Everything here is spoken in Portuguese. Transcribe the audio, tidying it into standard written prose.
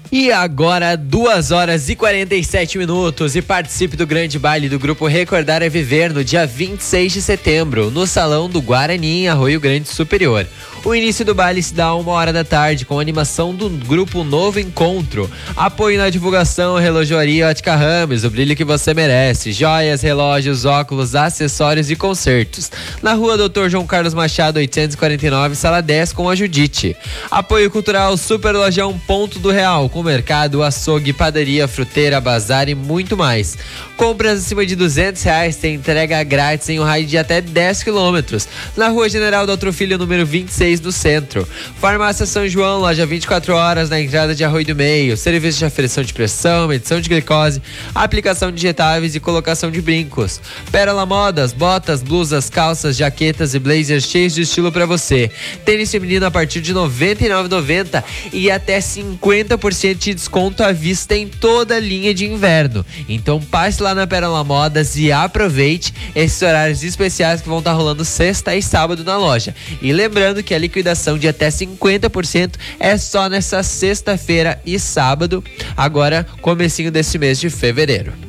E agora, 2h47 e participe do grande baile do grupo Recordar é Viver no dia 26 de setembro, no Salão do Guarani, em Arroio Grande Superior. O início do baile se dá 1h da tarde, com a animação do grupo Novo Encontro. Apoio na divulgação, Relojoaria Ótica Rames, o brilho que você merece. Joias, relógios, óculos, acessórios e concertos. Na rua Dr. João Carlos Machado, 849, sala 10, com a Judite. Apoio cultural, Super Lojão Ponto do Real, com mercado, açougue, padaria, fruteira, bazar e muito mais. Compras acima de R$200 tem entrega grátis em um raio de até 10 quilômetros. Na rua General Doutor Filho, número 26, no centro. Farmácia São João, loja 24 horas na entrada de Arroio do Meio. Serviço de aferição de pressão, medição de glicose, aplicação de injetáveis e colocação de brincos. Pérola Modas, botas, blusas, calças, jaquetas e blazers cheios de estilo para você. Tênis feminino a partir de R$ 99,90 e até 50% de desconto à vista em toda a linha de inverno. Então passe lá na Pérola Modas e aproveite esses horários especiais que vão estar rolando sexta e sábado na loja. E lembrando que a liquidação de até 50% é só nessa sexta-feira e sábado, agora comecinho desse mês de fevereiro.